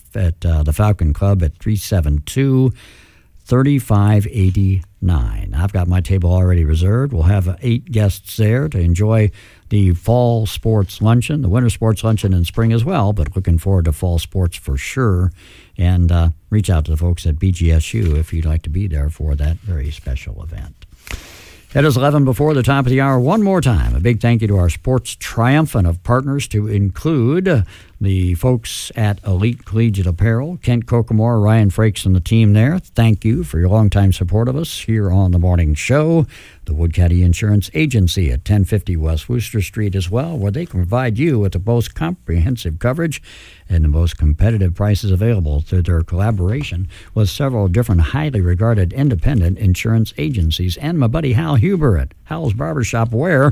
at the Falcon Club at 372-3589. I've got my table already reserved. We'll have 8 guests there to enjoy the fall sports luncheon, the winter sports luncheon in spring as well, but looking forward to fall sports for sure. And reach out to the folks at BGSU if you'd like to be there for that very special event. It is 11 before the top of the hour. One more time, a big thank you to our sports triumphant of partners, to include the folks at Elite Collegiate Apparel, Kent Kokomore, Ryan Frakes, and the team there. Thank you for your longtime support of us here on the morning show. The Wood County Insurance Agency at 1050 West Wooster Street as well, where they can provide you with the most comprehensive coverage and the most competitive prices available through their collaboration with several different highly regarded independent insurance agencies. And my buddy Hal Huber at Hal's Barbershop, where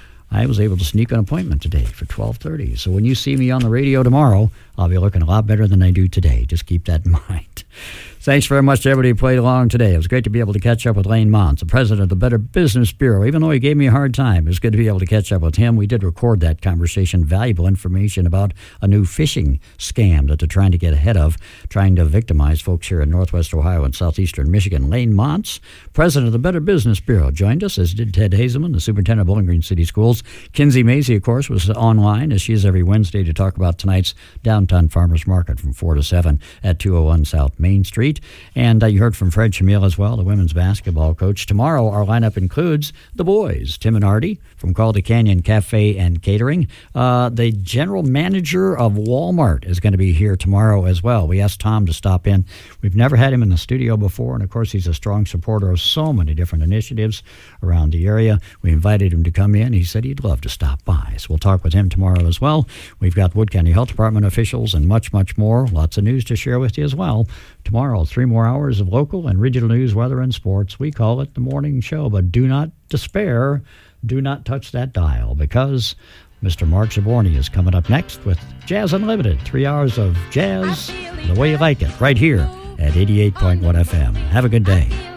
I was able to sneak an appointment today for 12:30. So when you see me on the radio tomorrow, I'll be looking a lot better than I do today. Just keep that in mind. Thanks very much to everybody who played along today. It was great to be able to catch up with Lane Montz, the president of the Better Business Bureau. Even though he gave me a hard time, it was good to be able to catch up with him. We did record that conversation, valuable information about a new phishing scam that they're trying to get ahead of, trying to victimize folks here in Northwest Ohio and Southeastern Michigan. Lane Montz, president of the Better Business Bureau, joined us, as did Ted Hazelman, the superintendent of Bowling Green City Schools. Kinsey Macy, of course, was online, as she is every Wednesday, to talk about tonight's Downtown Farmers Market from 4 to 7 at 201 South Main Street. And you heard from Fred Shamil as well, the women's basketball coach. Tomorrow, our lineup includes the boys, Tim and Artie from Calder Canyon Cafe and Catering. The general manager of Walmart is going to be here tomorrow as well. We asked Tom to stop in. We've never had him in the studio before, and of course, he's a strong supporter of so many different initiatives around the area. We invited him to come in. He said he'd love to stop by, so we'll talk with him tomorrow as well. We've got Wood County Health Department officials and much, much more. Lots of news to share with you as well. Tomorrow, 3 more hours of local and regional news, weather, and sports. We call it the morning show, but do not despair. Do not touch that dial, because Mr. Mark Zaborny is coming up next with Jazz Unlimited. 3 hours of jazz the way you like it, right here at 88.1 FM. Have a good day.